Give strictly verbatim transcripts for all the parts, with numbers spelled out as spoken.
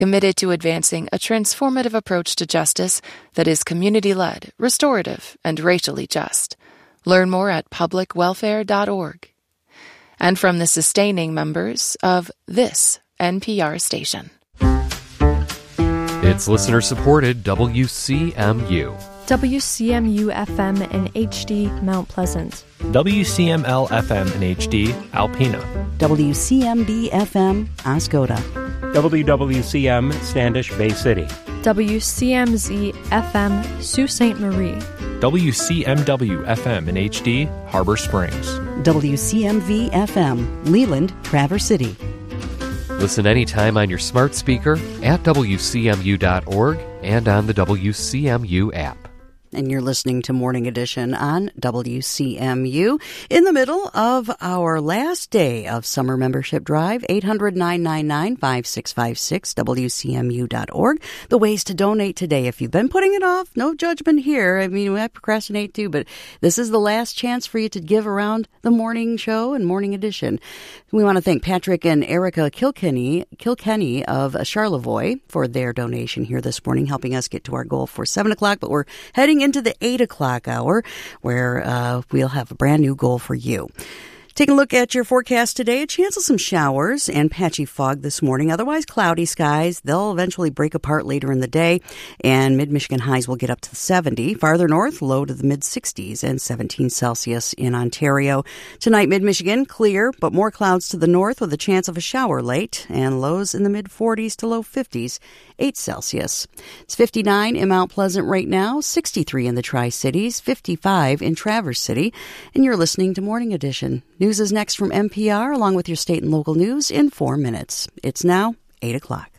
committed to advancing a transformative approach to justice that is community-led, restorative, and racially just. Learn more at public welfare dot org. And from the sustaining members of this N P R station. It's listener-supported W C M U. W C M U F M in H D, Mount Pleasant. W C M L F M in H D, Alpena. W C M D F M, Oscoda. W W C M, Standish Bay City. W C M Z F M, Sault Ste. Marie. W C M W F M in H D, Harbor Springs. W C M V F M, Leland, Traverse City. Listen anytime on your smart speaker, at W C M U dot org, and on the W C M U app. And you're listening to Morning Edition on W C M U in the middle of our last day of summer membership drive. eight hundred, nine nine nine, five six five six, W C M U dot org. The ways to donate today. If you've been putting it off, no judgment here. I mean, I procrastinate too, but this is the last chance for you to give around the morning show and Morning Edition. We want to thank Patrick and Erica Kilkenny, Kilkenny of Charlevoix for their donation here this morning, helping us get to our goal for seven o'clock, but we're heading into the eight o'clock hour where uh, we'll have a brand new goal for you. Taking a look at your forecast today, a chance of some showers and patchy fog this morning. Otherwise, cloudy skies. They'll eventually break apart later in the day, and mid-Michigan highs will get up to seventy. Farther north, low to the mid-sixties and seventeen Celsius in Ontario. Tonight, mid-Michigan, clear, but more clouds to the north with a chance of a shower late, and lows in the mid-forties to low fifties, eight Celsius. It's fifty-nine in Mount Pleasant right now, sixty-three in the Tri-Cities, fifty-five in Traverse City, and you're listening to Morning Edition. News is next from N P R, along with your state and local news in four minutes. It's now eight o'clock.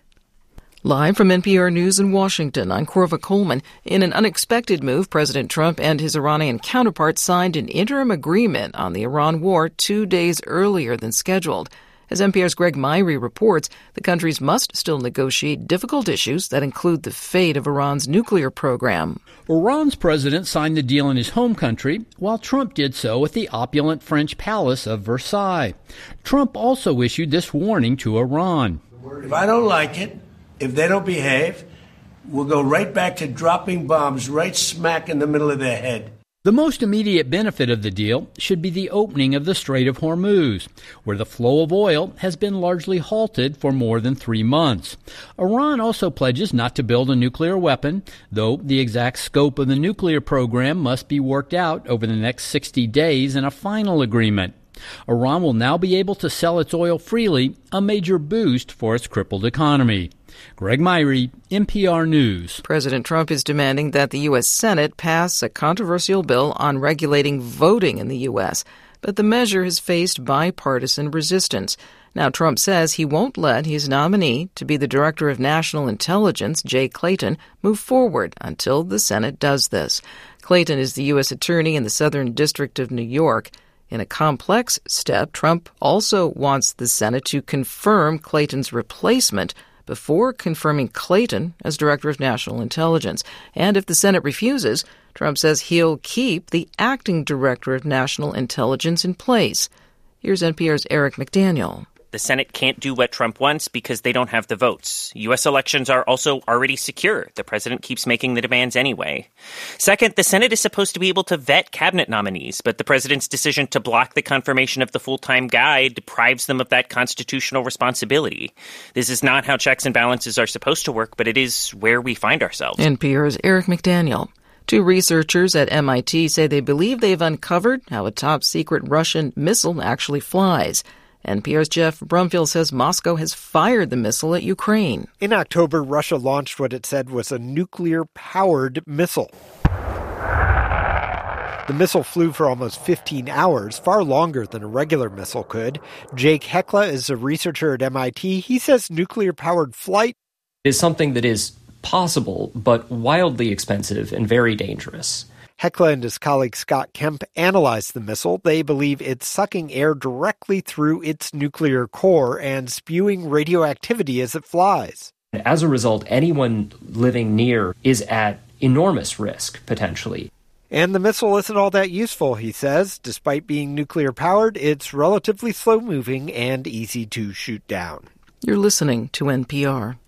Live from N P R News in Washington, I'm Corva Coleman. In an unexpected move, President Trump and his Iranian counterpart signed an interim agreement on the Iran war two days earlier than scheduled. As N P R's Greg Myrie reports, the countries must still negotiate difficult issues that include the fate of Iran's nuclear program. Iran's president signed the deal in his home country, while Trump did so at the opulent French palace of Versailles. Trump also issued this warning to Iran. If I don't like it, if they don't behave, we'll go right back to dropping bombs right smack in the middle of their head. The most immediate benefit of the deal should be the opening of the Strait of Hormuz, where the flow of oil has been largely halted for more than three months. Iran also pledges not to build a nuclear weapon, though the exact scope of the nuclear program must be worked out over the next sixty days in a final agreement. Iran will now be able to sell its oil freely, a major boost for its crippled economy. Greg Myrie, N P R News. President Trump is demanding that the U S. Senate pass a controversial bill on regulating voting in the U S, but the measure has faced bipartisan resistance. Now, Trump says he won't let his nominee to be the Director of National Intelligence, Jay Clayton, move forward until the Senate does this. Clayton is the U S. Attorney in the Southern District of New York. In a complex step, Trump also wants the Senate to confirm Clayton's replacement before confirming Clayton as Director of National Intelligence. And if the Senate refuses, Trump says he'll keep the acting Director of National Intelligence in place. Here's N P R's Eric McDaniel. The Senate can't do what Trump wants because they don't have the votes. U S elections are also already secure. The president keeps making the demands anyway. Second, the Senate is supposed to be able to vet cabinet nominees, but the president's decision to block the confirmation of the full-time guy deprives them of that constitutional responsibility. This is not how checks and balances are supposed to work, but it is where we find ourselves. N P R's Eric McDaniel. Two researchers at M I T say they believe they've uncovered how a top-secret Russian missile actually flies. N P R's Jeff Brumfield says Moscow has fired the missile at Ukraine. In October, Russia launched what it said was a nuclear-powered missile. The missile flew for almost fifteen hours, far longer than a regular missile could. Jake Hekla is a researcher at M I T. He says nuclear-powered flight is something that is possible, but wildly expensive and very dangerous. Hekla and his colleague Scott Kemp analyzed the missile. They believe it's sucking air directly through its nuclear core and spewing radioactivity as it flies. As a result, anyone living near is at enormous risk, potentially. And the missile isn't all that useful, he says. Despite being nuclear-powered, it's relatively slow-moving and easy to shoot down. You're listening to N P R.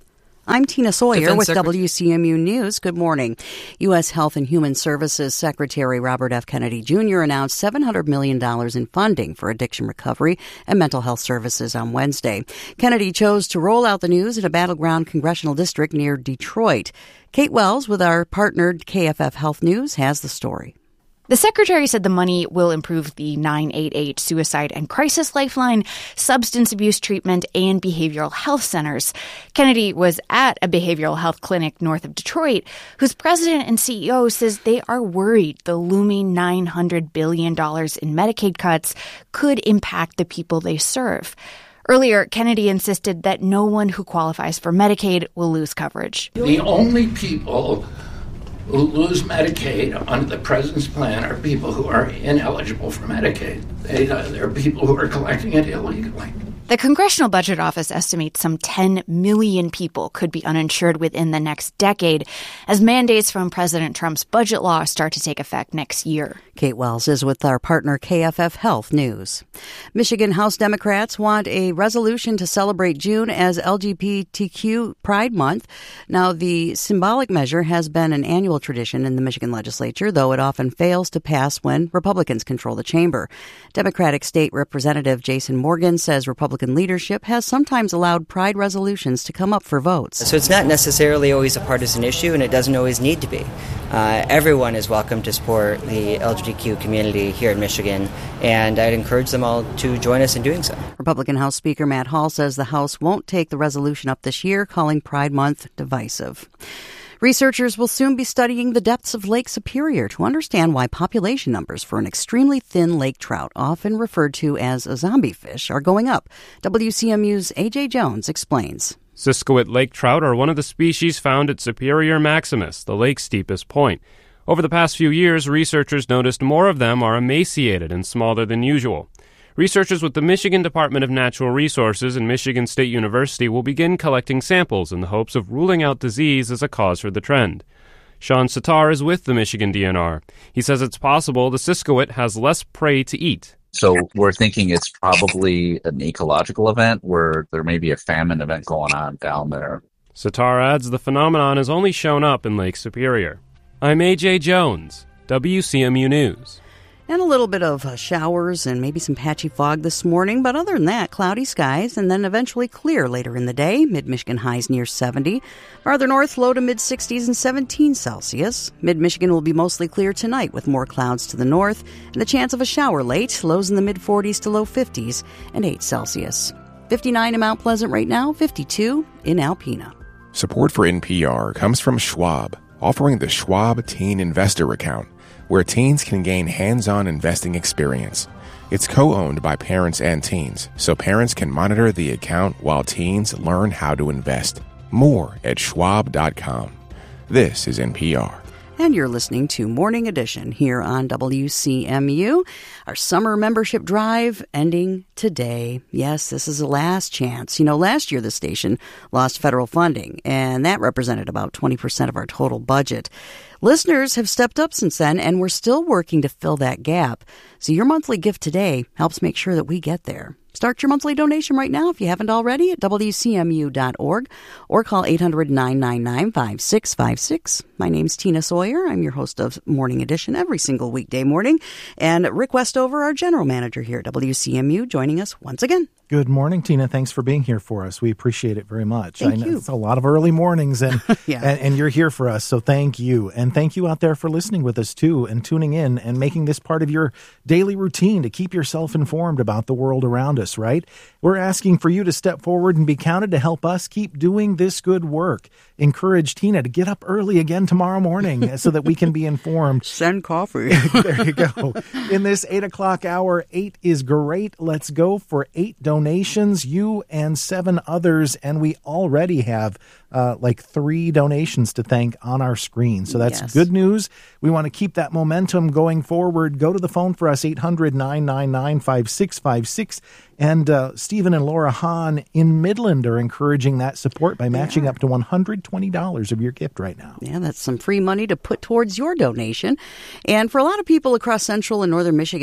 I'm Tina Sawyer Defense with Secretary. W C M U News. Good morning. U S. Health and Human Services Secretary Robert F. Kennedy Junior announced seven hundred million dollars in funding for addiction recovery and mental health services on Wednesday. Kennedy chose to roll out the news in a battleground congressional district near Detroit. Kate Wells with our partnered K F F Health News has the story. The secretary said the money will improve the nine eight eight suicide and crisis lifeline, substance abuse treatment, and behavioral health centers. Kennedy was at a behavioral health clinic north of Detroit, whose president and C E O says they are worried the looming nine hundred billion dollars in Medicaid cuts could impact the people they serve. Earlier, Kennedy insisted that no one who qualifies for Medicaid will lose coverage. The only people who lose Medicaid under the president's plan are people who are ineligible for Medicaid. They, uh, they're people who are collecting it illegally. The Congressional Budget Office estimates some ten million people could be uninsured within the next decade as mandates from President Trump's budget law start to take effect next year. Kate Wells is with our partner K F F Health News. Michigan House Democrats want a resolution to celebrate June as L G B T Q Pride Month. Now, the symbolic measure has been an annual tradition in the Michigan legislature, though it often fails to pass when Republicans control the chamber. Democratic State Representative Jason Morgan says Republican leadership has sometimes allowed Pride resolutions to come up for votes. So it's not necessarily always a partisan issue, and it doesn't always need to be. Uh, everyone is welcome to support the L G B T Q community here in Michigan, and I'd encourage them all to join us in doing so. Republican House Speaker Matt Hall says the House won't take the resolution up this year, calling Pride Month divisive. Researchers will soon be studying the depths of Lake Superior to understand why population numbers for an extremely thin lake trout, often referred to as a zombie fish, are going up. W C M U's A J Jones explains. Siskiwit lake trout are one of the species found at Superior Maximus, the lake's steepest point. Over the past few years, researchers noticed more of them are emaciated and smaller than usual. Researchers with the Michigan Department of Natural Resources and Michigan State University will begin collecting samples in the hopes of ruling out disease as a cause for the trend. Sean Sitar is with the Michigan D N R. He says it's possible the Siskiwit has less prey to eat. So we're thinking it's probably an ecological event where there may be a famine event going on down there. Sitar adds the phenomenon has only shown up in Lake Superior. I'm A J Jones, W C M U News. And a little bit of uh, showers and maybe some patchy fog this morning. But other than that, cloudy skies and then eventually clear later in the day. Mid-Michigan highs near seventy. Farther north, low to mid-sixties and seventeen Celsius. Mid-Michigan will be mostly clear tonight with more clouds to the north and the chance of a shower late. Lows in the mid-forties to low fifties and eight Celsius. fifty-nine in Mount Pleasant right now, fifty-two in Alpena. Support for N P R comes from Schwab, offering the Schwab Teen Investor Account, where teens can gain hands-on investing experience. It's co-owned by parents and teens, so parents can monitor the account while teens learn how to invest. More at schwab dot com. This is N P R. And you're listening to Morning Edition here on W C M U. Our summer membership drive ending today. Yes, this is the last chance. You know, last year the station lost federal funding, and that represented about twenty percent of our total budget. Listeners have stepped up since then, and we're still working to fill that gap. So your monthly gift today helps make sure that we get there. Start your monthly donation right now if you haven't already at W C M U dot org or call eight hundred, nine nine nine, five six five six. My name's Tina Sawyer. I'm your host of Morning Edition every single weekday morning. And Rick Westover, our general manager here at W C M U, joining us once again. Good morning, Tina. Thanks for being here for us. We appreciate it very much. Thank I know you. It's a lot of early mornings, and, yeah. and and you're here for us, so thank you. And thank you out there for listening with us, too, and tuning in and making this part of your daily routine to keep yourself informed about the world around us, right? We're asking for you to step forward and be counted to help us keep doing this good work. Encourage Tina to get up early again tomorrow morning so that we can be informed. Send coffee. There you go. In this eight o'clock hour, eight is great. Let's go for eight donations, you and seven others, and we already have uh, like three donations to thank on our screen. So that's Yes. good news. We want to keep that momentum going forward. Go to the phone for us, eight hundred, nine nine nine, five six five six. And uh, Stephen and Laura Hahn in Midland are encouraging that support by matching up to one hundred twenty dollars of your gift right now. Yeah, that's some free money to put towards your donation. And for a lot of people across central and northern Michigan,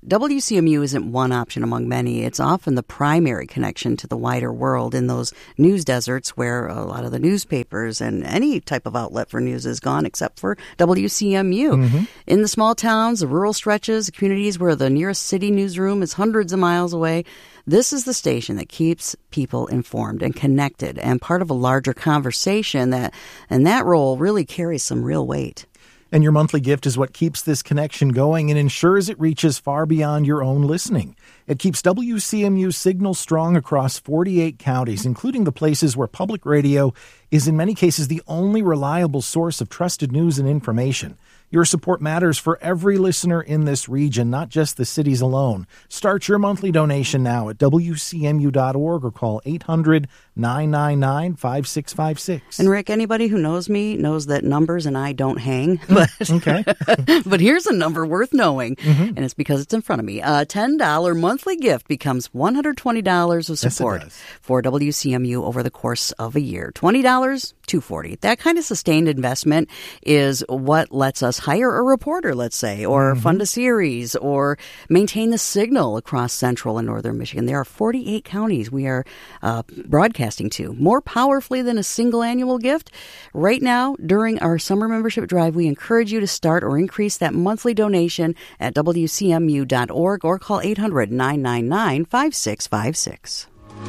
W C M U isn't one option among many. It's often the primary connection to the wider world in those news deserts where a lot of the newspapers and any type of outlet for news is gone except for W C M U. Mm-hmm. In the small towns, the rural stretches, the communities where the nearest city newsroom is hundreds of miles away, this is the station that keeps people informed and connected and part of a larger conversation that, and that role really carries some real weight. And your monthly gift is what keeps this connection going and ensures it reaches far beyond your own listening. It keeps W C M U's signal strong across forty-eight counties, including the places where public radio is in many cases the only reliable source of trusted news and information. Your support matters for every listener in this region, not just the cities alone. Start your monthly donation now at W C M U dot org or call eight hundred, nine nine nine, five six five six. And Rick, anybody who knows me knows that numbers and I don't hang. But okay. But here's a number worth knowing, mm-hmm. and it's because it's in front of me. A ten dollars monthly gift becomes one hundred twenty dollars of support yes, for W C M U over the course of a year. twenty dollars, two hundred forty dollars. That kind of sustained investment is what lets us hire a reporter, let's say, or mm-hmm. fund a series, or maintain the signal across central and northern Michigan. There are forty-eight counties we are uh, broadcasting to, more powerfully than a single annual gift. Right now, during our summer membership drive, we encourage you to start or increase that monthly donation at W C M U dot org or call eight hundred, nine nine nine, five six five six.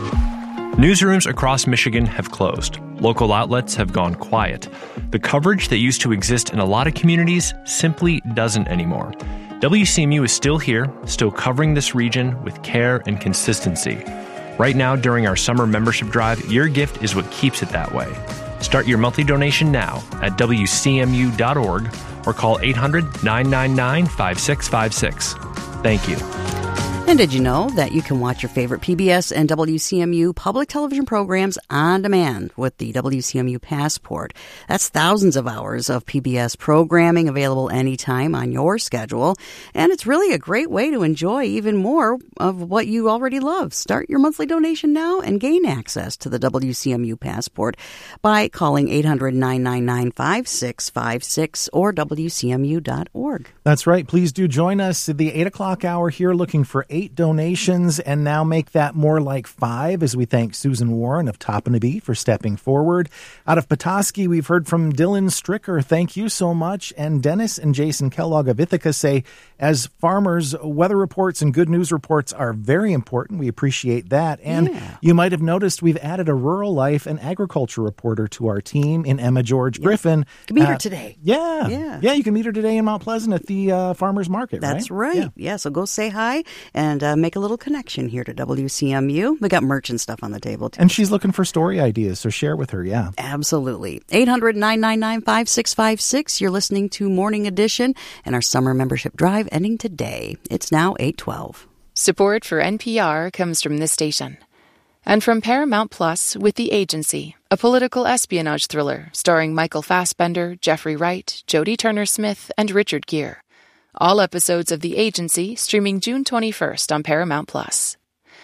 Newsrooms across Michigan have closed. Local outlets have gone quiet. The coverage that used to exist in a lot of communities simply doesn't anymore. W C M U is still here, still covering this region with care and consistency. Right now, during our summer membership drive, your gift is what keeps it that way. Start your monthly donation now at W C M U dot org or call eight hundred, nine nine nine, five six five six. Thank you. And did you know that you can watch your favorite P B S and W C M U public television programs on demand with the W C M U Passport? That's thousands of hours of P B S programming available anytime on your schedule. And it's really a great way to enjoy even more of what you already love. Start your monthly donation now and gain access to the W C M U Passport by calling eight hundred, nine nine nine, five six five six or W C M U dot org. That's right. Please do join us at the eight o'clock hour here looking for eight donations and now make that more like five as we thank Susan Warren of Toppinabee for stepping forward. Out of Petoskey, we've heard from Dylan Stricker. Thank you so much. And Dennis and Jason Kellogg of Ithaca say, as farmers, weather reports and good news reports are very important. We appreciate that. And yeah. you might have noticed we've added a rural life and agriculture reporter to our team in Emma George yeah. Griffin. You can meet uh, her today. Yeah. Yeah. Yeah, you can meet her today in Mount Pleasant at the uh, farmers market, That's right? right. Yeah. yeah, so go say hi and uh, make a little connection here to W C M U. We got merch and stuff on the table, too. And she's looking for story ideas, so share with her, yeah. Absolutely. eight hundred, nine nine nine, five six five six. You're listening to Morning Edition and our summer membership drive ending today. It's now eight twelve. Support for N P R comes from this station. And from Paramount Plus with The Agency, a political espionage thriller starring Michael Fassbender, Jeffrey Wright, Jodie Turner-Smith, and Richard Gere. All episodes of The Agency streaming June twenty-first on Paramount Plus.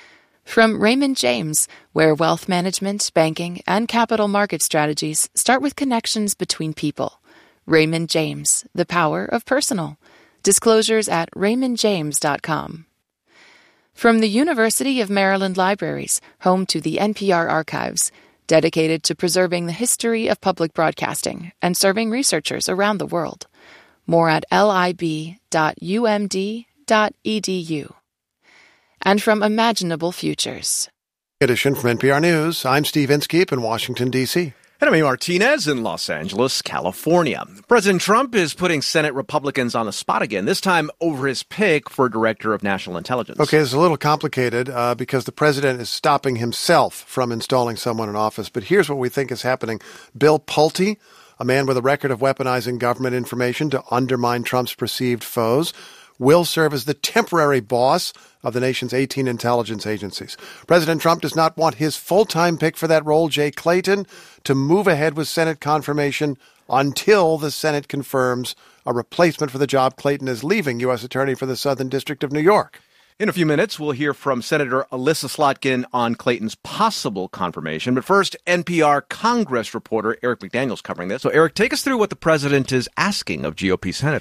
From Raymond James, where wealth management, banking, and capital market strategies start with connections between people. Raymond James, the power of personal. Disclosures at raymond james dot com. From the University of Maryland Libraries, home to the N P R Archives, dedicated to preserving the history of public broadcasting and serving researchers around the world. More at lib dot u m d dot e d u. And from Imaginable Futures. Edition from N P R News. I'm Steve Inskeep in Washington, D C And I'm Amy Martinez in Los Angeles, California. President Trump is putting Senate Republicans on the spot again, this time over his pick for Director of National Intelligence. Okay, it's a little complicated uh, because the president is stopping himself from installing someone in office. But here's what we think is happening. Bill Pulte, a man with a record of weaponizing government information to undermine Trump's perceived foes, will serve as the temporary boss of the nation's eighteen intelligence agencies. President Trump does not want his full-time pick for that role, Jay Clayton, to move ahead with Senate confirmation until the Senate confirms a replacement for the job. Clayton is leaving U S Attorney for the Southern District of New York. In a few minutes, we'll hear from Senator Alyssa Slotkin on Clayton's possible confirmation. But first, N P R Congress reporter Eric McDaniel's covering this. So, Eric, take us through what the president is asking of G O P senators.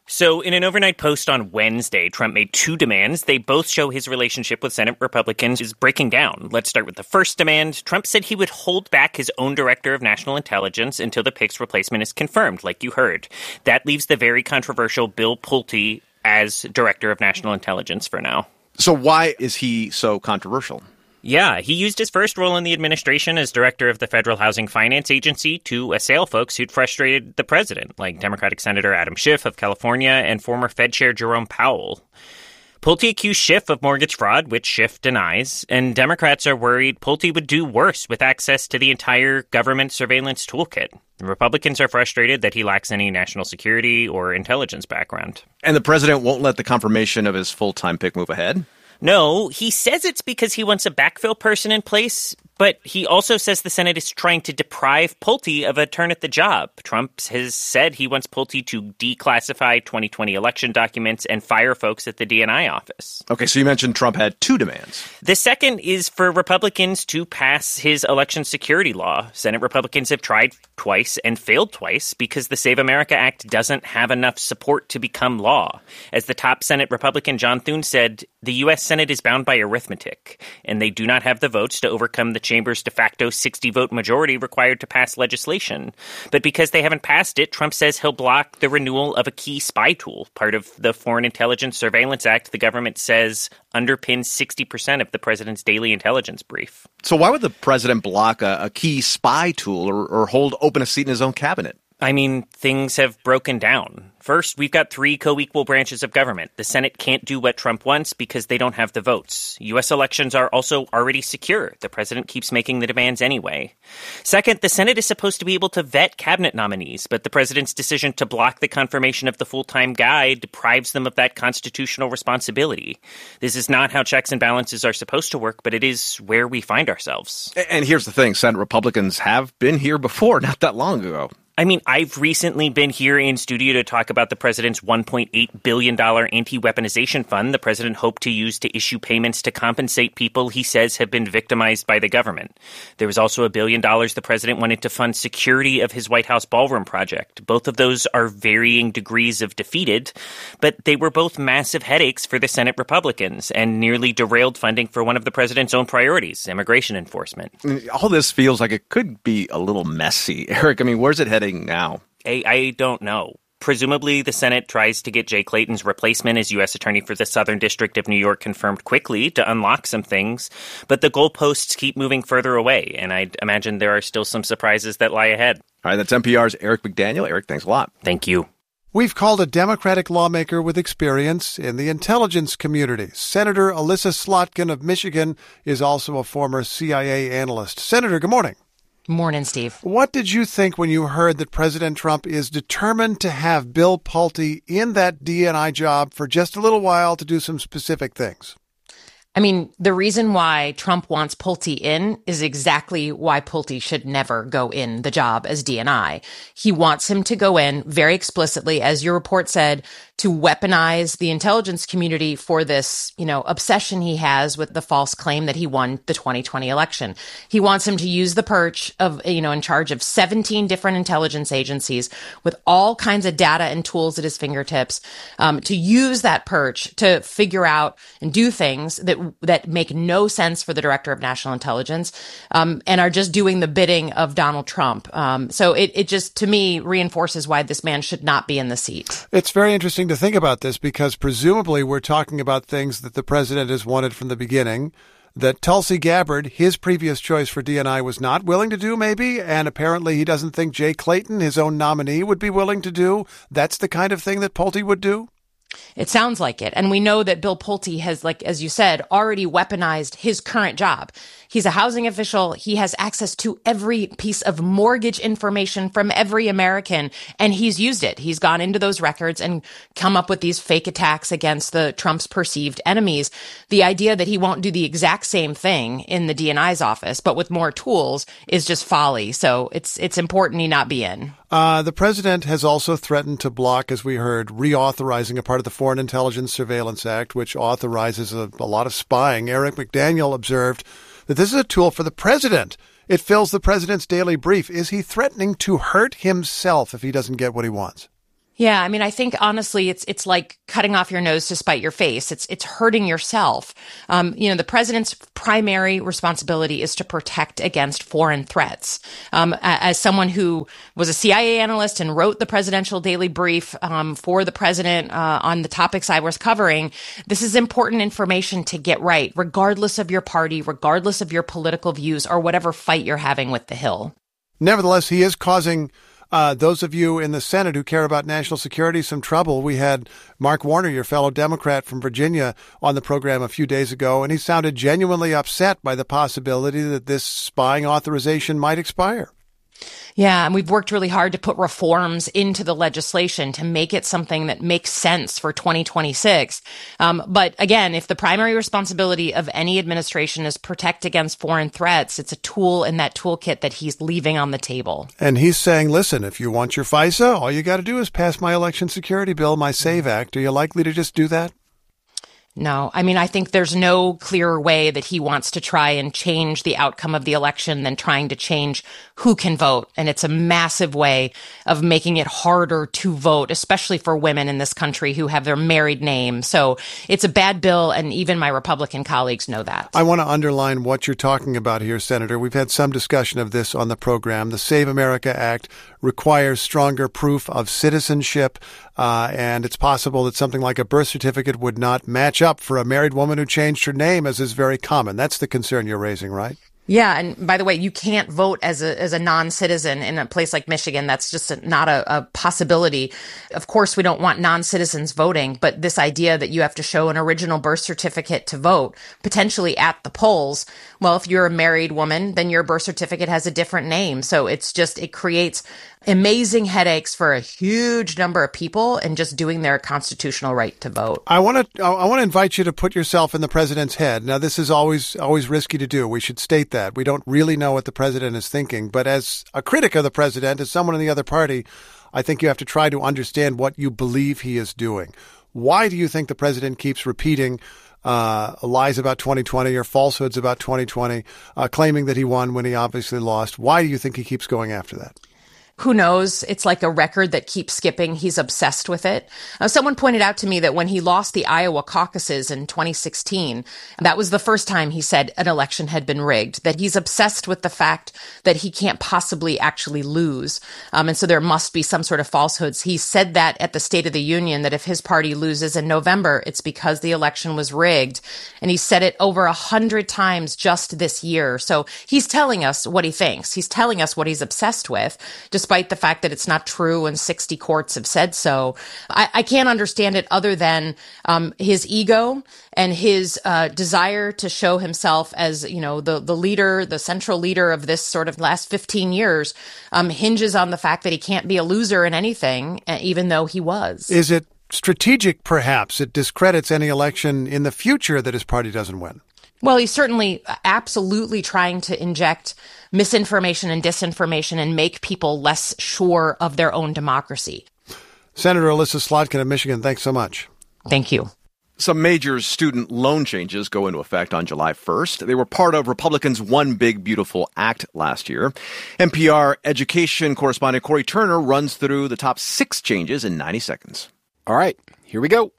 So in an overnight post on Wednesday, Trump made two demands. They both show his relationship with Senate Republicans is breaking down. Let's start with the first demand. Trump said he would hold back his own director of national intelligence until the Pick's replacement is confirmed, like you heard. That leaves the very controversial Bill Pulte as director of national intelligence for now. So why is he so controversial? Yeah, he used his first role in the administration as director of the Federal Housing Finance Agency to assail folks who'd frustrated the president, like Democratic Senator Adam Schiff of California and former Fed Chair Jerome Powell. Pulte accused Schiff of mortgage fraud, which Schiff denies, and Democrats are worried Pulte would do worse with access to the entire government surveillance toolkit. Republicans are frustrated that he lacks any national security or intelligence background. And the president won't let the confirmation of his full-time pick move ahead? No, he says it's because he wants a backfill person in place, but he also says the Senate is trying to deprive Pulte of a turn at the job. Trump has said he wants Pulte to declassify twenty twenty election documents and fire folks at the D N I office. Okay, so you mentioned Trump had two demands. The second is for Republicans to pass his election security law. Senate Republicans have tried twice and failed twice because the Save America Act doesn't have enough support to become law. As the top Senate Republican John Thune said, the U S Senate is bound by arithmetic, and they do not have the votes to overcome the chamber's de facto sixty-vote majority required to pass legislation. But because they haven't passed it, Trump says he'll block the renewal of a key spy tool, part of the Foreign Intelligence Surveillance Act the government says underpins sixty percent of the president's daily intelligence brief. So why would the president block a, a key spy tool or, or hold open a seat in his own cabinet? I mean, things have broken down. First, we've got three co-equal branches of government. The Senate can't do what Trump wants because they don't have the votes. U S elections are also already secure. The president keeps making the demands anyway. Second, the Senate is supposed to be able to vet cabinet nominees, but the president's decision to block the confirmation of the full-time guy deprives them of that constitutional responsibility. This is not how checks and balances are supposed to work, but it is where we find ourselves. And here's the thing, Senate Republicans have been here before, not that long ago. I mean, I've recently been here in studio to talk about the president's one point eight billion dollars anti-weaponization fund the president hoped to use to issue payments to compensate people he says have been victimized by the government. There was also a billion dollars the president wanted to fund security of his White House ballroom project. Both of those are varying degrees of defeated, but they were both massive headaches for the Senate Republicans and nearly derailed funding for one of the president's own priorities, immigration enforcement. All this feels like it could be a little messy. Eric, I mean, where's it heading now? I, I don't know. Presumably, the Senate tries to get Jay Clayton's replacement as U S Attorney for the Southern District of New York confirmed quickly to unlock some things, but the goalposts keep moving further away, and I imagine there are still some surprises that lie ahead. All right, that's N P R's Eric McDaniel. Eric, thanks a lot. Thank you. We've called a Democratic lawmaker with experience in the intelligence community. Senator Elissa Slotkin of Michigan is also a former C I A analyst. Senator, good morning. Morning, Steve. What did you think when you heard that President Trump is determined to have Bill Pulte in that D N I job for just a little while to do some specific things? I mean, the reason why Trump wants Pulte in is exactly why Pulte should never go in the job as D N I. He wants him to go in very explicitly, as your report said, to weaponize the intelligence community for this, you know, obsession he has with the false claim that he won the twenty twenty election. He wants him to use the perch of, you know, in charge of seventeen different intelligence agencies with all kinds of data and tools at his fingertips, um, to use that perch to figure out and do things that that make no sense for the director of national intelligence, um, and are just doing the bidding of Donald Trump. Um, so it, it just, to me, reinforces why this man should not be in the seat. It's very interesting to think about this because presumably we're talking about things that the president has wanted from the beginning, that Tulsi Gabbard, his previous choice for D N I, was not willing to do maybe, and apparently he doesn't think Jay Clayton, his own nominee, would be willing to do. That's the kind of thing that Pulte would do? It sounds like it. And we know that Bill Pulte has, like, as you said, already weaponized his current job. He's a housing official. He has access to every piece of mortgage information from every American, and he's used it. He's gone into those records and come up with these fake attacks against the Trump's perceived enemies. The idea that he won't do the exact same thing in the D N I's office, but with more tools, is just folly. So it's it's important he not be in. Uh, the president has also threatened to block, as we heard, reauthorizing a part of the Foreign Intelligence Surveillance Act, which authorizes a, a lot of spying. Eric McDaniel observed that this is a tool for the president. It fills the president's daily brief. Is he threatening to hurt himself if he doesn't get what he wants? Yeah, I mean, I think honestly, it's it's like cutting off your nose to spite your face. It's it's hurting yourself. Um, you know, the president's primary responsibility is to protect against foreign threats. Um, as someone who was a C I A analyst and wrote the presidential daily brief um, for the president uh, on the topics I was covering, this is important information to get right, regardless of your party, regardless of your political views, or whatever fight you're having with the Hill. Nevertheless, he is causing Uh, those of you in the Senate who care about national security some trouble. We had Mark Warner, your fellow Democrat from Virginia, on the program a few days ago, and he sounded genuinely upset by the possibility that this spying authorization might expire. Yeah, and we've worked really hard to put reforms into the legislation to make it something that makes sense for twenty twenty-six. Um, but again, if the primary responsibility of any administration is protect against foreign threats, it's a tool in that toolkit that he's leaving on the table. And he's saying, listen, if you want your FISA, all you got to do is pass my election security bill, my SAVE Act. Are you likely to just do that? No, I mean, I think there's no clearer way that he wants to try and change the outcome of the election than trying to change who can vote. And it's a massive way of making it harder to vote, especially for women in this country who have their married name. So it's a bad bill, and even my Republican colleagues know that. I want to underline what you're talking about here, Senator. We've had some discussion of this on the program. The Save America Act requires stronger proof of citizenship, uh, and it's possible that something like a birth certificate would not match up for a married woman who changed her name, as is very common. That's the concern you're raising, right? Yeah, and by the way, you can't vote as a as a non-citizen in a place like Michigan. That's just a, not a, a possibility. Of course, we don't want non-citizens voting, but this idea that you have to show an original birth certificate to vote, potentially at the polls, well, if you're a married woman, then your birth certificate has a different name. So it's just, it creates amazing headaches for a huge number of people and just doing their constitutional right to vote. I want to I want to invite you to put yourself in the president's head. Now, this is always always risky to do. We should state that. We don't really know what the president is thinking. But as a critic of the president, as someone in the other party, I think you have to try to understand what you believe he is doing. Why do you think the president keeps repeating uh, lies about twenty twenty or falsehoods about twenty twenty, uh, claiming that he won when he obviously lost? Why do you think he keeps going after that? Who knows? It's like a record that keeps skipping. He's obsessed with it. Uh, someone pointed out to me that when he lost the Iowa caucuses in twenty sixteen, that was the first time he said an election had been rigged, that he's obsessed with the fact that he can't possibly actually lose. Um, and so there must be some sort of falsehoods. He said that at the State of the Union, that if his party loses in November, it's because the election was rigged. And he said it over a hundred times just this year. So he's telling us what he thinks. He's telling us what he's obsessed with, despite the fact that it's not true and sixty courts have said so. I, I can't understand it other than um, his ego and his uh, desire to show himself as, you know, the, the leader, the central leader of this sort of last fifteen years um, hinges on the fact that he can't be a loser in anything, even though he was. Is it strategic, perhaps? It discredits any election in the future that his party doesn't win. Well, he's certainly absolutely trying to inject misinformation and disinformation and make people less sure of their own democracy. Senator Elissa Slotkin of Michigan, thanks so much. Thank you. Some major student loan changes go into effect on July first. They were part of Republicans' One Big Beautiful Act last year. N P R education correspondent Corey Turner runs through the top six changes in ninety seconds. All right, here we go.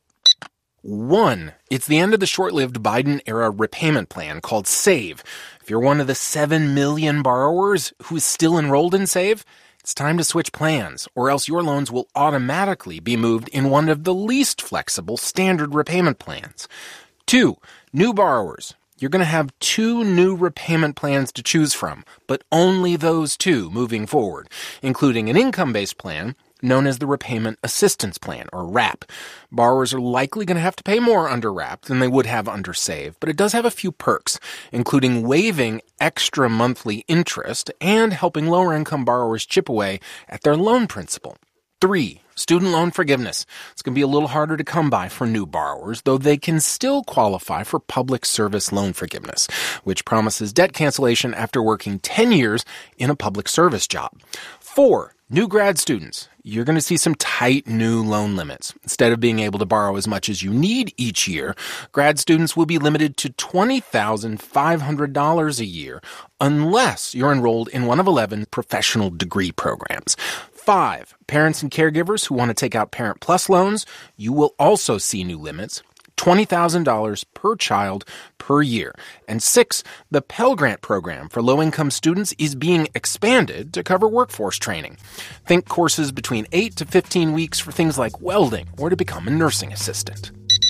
One, it's the end of the short-lived Biden-era repayment plan called SAVE. If you're one of the seven million borrowers who is still enrolled in SAVE, it's time to switch plans, or else your loans will automatically be moved in one of the least flexible standard repayment plans. Two, new borrowers. You're going to have two new repayment plans to choose from, but only those two moving forward, including an income-based plan known as the Repayment Assistance Plan, or RAP. Borrowers are likely going to have to pay more under RAP than they would have under SAVE, but it does have a few perks, including waiving extra monthly interest and helping lower-income borrowers chip away at their loan principal. Three, student loan forgiveness. It's going to be a little harder to come by for new borrowers, though they can still qualify for public service loan forgiveness, which promises debt cancellation after working ten years in a public service job. Four, new grad students. You're going to see some tight new loan limits. Instead of being able to borrow as much as you need each year, grad students will be limited to twenty thousand five hundred dollars a year unless you're enrolled in one of eleven professional degree programs. Five, parents and caregivers who want to take out Parent Plus loans, you will also see new limits. twenty thousand dollars per child per year. And six, the Pell Grant program for low-income students is being expanded to cover workforce training. Think courses between eight to fifteen weeks for things like welding or to become a nursing assistant.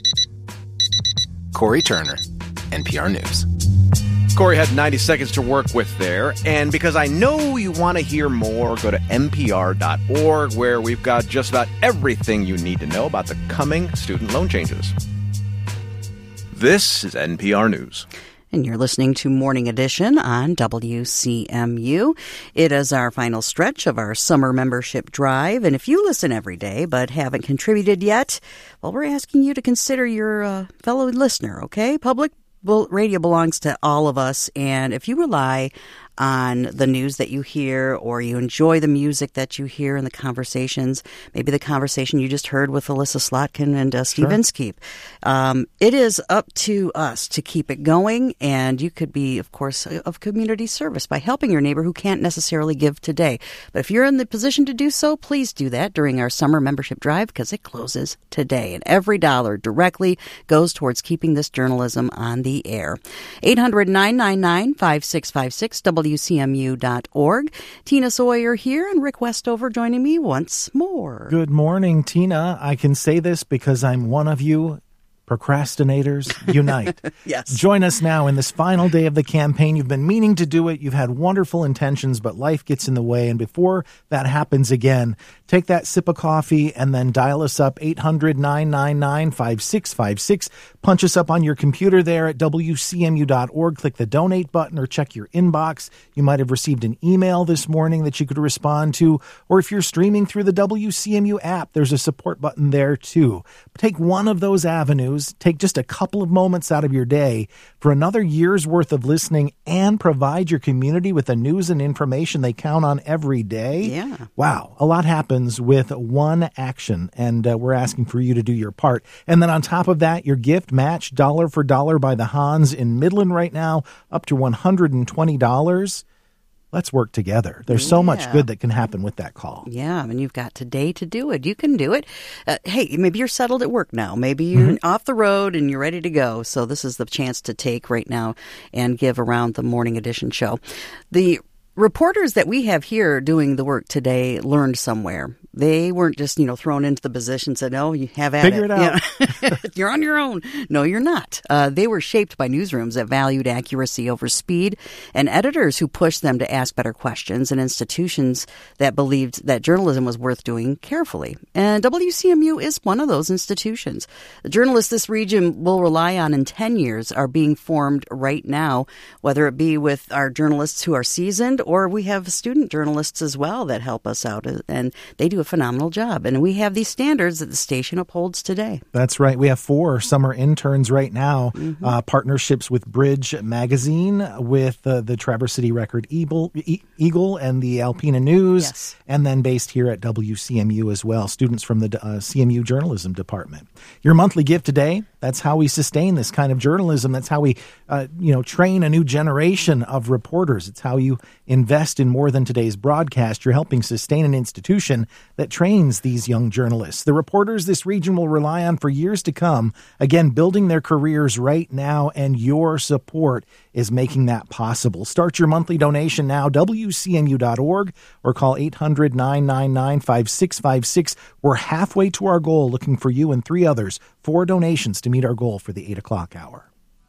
Corey Turner, N P R News. Corey had ninety seconds to work with there, and because I know you want to hear more, go to N P R dot org, where we've got just about everything you need to know about the coming student loan changes. This is N P R News. And you're listening to Morning Edition on W C M U. It is our final stretch of our summer membership drive. And if you listen every day but haven't contributed yet, well, we're asking you to consider your uh, fellow listener, okay? Public radio belongs to all of us. And if you rely on the news that you hear, or you enjoy the music that you hear in the conversations, maybe the conversation you just heard with Alyssa Slotkin and uh, Steve Sure. Inskeep, um, it is up to us to keep it going. And you could be, of course, of community service by helping your neighbor who can't necessarily give today. But if you're in the position to do so, please do that during our summer membership drive, because it closes today. And every dollar directly goes towards keeping this journalism on the air. eight hundred, nine nine nine, five six five six, W C M U dot org. Tina Sawyer here and Rick Westover joining me once more. Good morning, Tina. I can say this because I'm one of you. Procrastinators unite. Yes. Join us now in this final day of the campaign. You've been meaning to do it. You've had wonderful intentions, but life gets in the way. And before that happens again, take that sip of coffee and then dial us up, eight hundred, nine nine nine, five six five six. Punch us up on your computer there at W C M U dot org. Click the donate button or check your inbox. You might have received an email this morning that you could respond to. Or if you're streaming through the W C M U app, there's a support button there too. Take one of those avenues. Take just a couple of moments out of your day for another year's worth of listening and provide your community with the news and information they count on every day. Yeah. Wow. A lot happens with one action, and uh, we're asking for you to do your part. And then on top of that, your gift match dollar for dollar by the Hans in Midland right now, up to one hundred twenty dollars. Let's work together. There's so Yeah. much good that can happen with that call. Yeah, and you've got today to do it. You can do it. Uh, hey, maybe you're settled at work now. Maybe you're Mm-hmm. off the road and you're ready to go. So this is the chance to take right now and give around the Morning Edition show. The reporters that we have here doing the work today learned somewhere. They weren't just, you know, thrown into the position and said, "Oh, you have at Figure it. it out. Yeah. You're on your own." No, you're not. Uh, they were shaped by newsrooms that valued accuracy over speed, and editors who pushed them to ask better questions, and institutions that believed that journalism was worth doing carefully. And W C M U is one of those institutions. The journalists this region will rely on in ten years are being formed right now, whether it be with our journalists who are seasoned, or we have student journalists as well that help us out, and they do a phenomenal job. And we have these standards that the station upholds today. That's right. We have four summer interns right now, Mm-hmm. uh, partnerships with Bridge Magazine, with uh, the Traverse City Record Eagle, e- Eagle and the Alpena News, Yes. and then based here at W C M U as well, students from the uh, C M U Journalism Department. Your monthly gift today, that's how we sustain this kind of journalism. That's how we, uh, you know, train a new generation of reporters. It's how you invest in more than today's broadcast. You're helping sustain an institution that trains these young journalists. The reporters this region will rely on for years to come, again, building their careers right now, and your support is making that possible. Start your monthly donation now, W C M U dot org, or call eight hundred, nine nine nine, five six five six. We're halfway to our goal, looking for you and three others, four donations to meet our goal for the eight o'clock hour.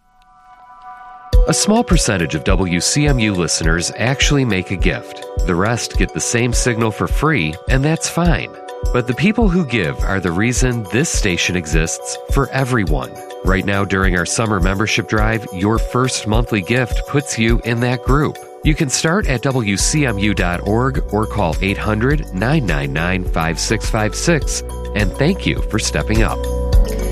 A small percentage of W C M U listeners actually make a gift. The rest get the same signal for free, and that's fine. But the people who give are the reason this station exists for everyone. Right now, during our summer membership drive, your first monthly gift puts you in that group. You can start at W C M U dot org or call eight hundred, nine nine nine, five six five six. And thank you for stepping up.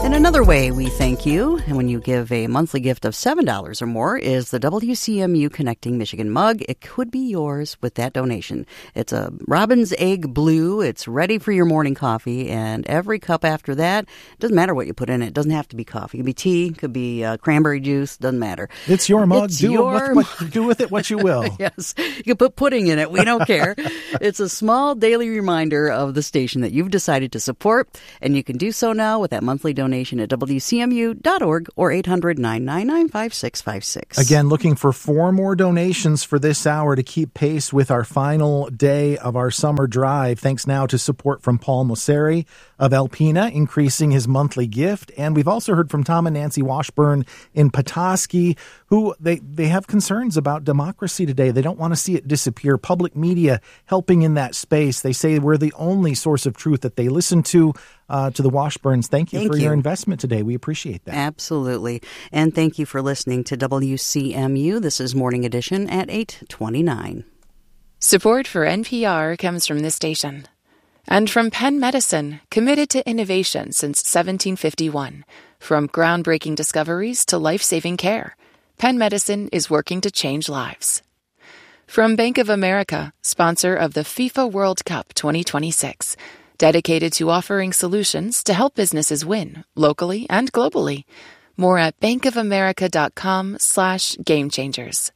And another way we thank you, and when you give a monthly gift of seven dollars or more, is the W C M U Connecting Michigan mug. It could be yours with that donation. It's a Robin's Egg Blue. It's ready for your morning coffee, and every cup after that, doesn't matter what you put in it. It doesn't have to be coffee. It could be tea, it could be uh, cranberry juice, doesn't matter. It's your mug. It's do, your with what, do with it what you will. Yes, you can put pudding in it. We don't care. It's a small daily reminder of the station that you've decided to support, and you can do so now with that monthly donation at W C M U dot org or eight hundred, nine nine nine, five six five six. Again, looking for four more donations for this hour to keep pace with our final day of our summer drive. Thanks now to support from Paul Mosseri of Alpena, increasing his monthly gift. And we've also heard from Tom and Nancy Washburn in Petoskey, who they, they have concerns about democracy today. They don't want to see it disappear. Public media helping in that space. They say we're the only source of truth that they listen to. Uh, to the Washburns, thank you thank for you. your investment today. We appreciate that. Absolutely. And thank you for listening to W C M U. This is Morning Edition at eight twenty-nine. Support for N P R comes from this station. And from Penn Medicine, committed to innovation since seventeen fifty-one. From groundbreaking discoveries to life-saving care, Penn Medicine is working to change lives. From Bank of America, sponsor of the FIFA World Cup twenty twenty-six, dedicated to offering solutions to help businesses win, locally and globally. More at bankofamerica.com slash game changers.